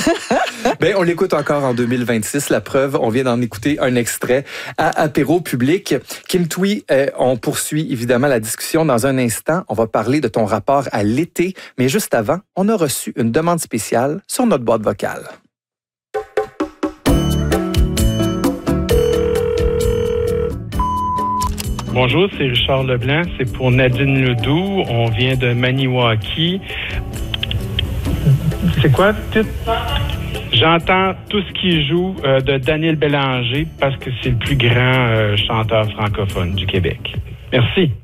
Ben, on l'écoute encore en 2026, la preuve. On vient d'en écouter un extrait à Apéro Public. Kim Thuy, on poursuit évidemment la discussion dans un instant. On va parler de ton rapport à l'été. Mais juste avant, on a reçu une demande spéciale sur notre boîte vocale. Bonjour, c'est Richard Leblanc. C'est pour Nadine Ledoux. On vient de Maniwaki. C'est quoi le titre? J'entends tout ce qui joue de Daniel Bélanger parce que c'est le plus grand chanteur francophone du Québec. Merci.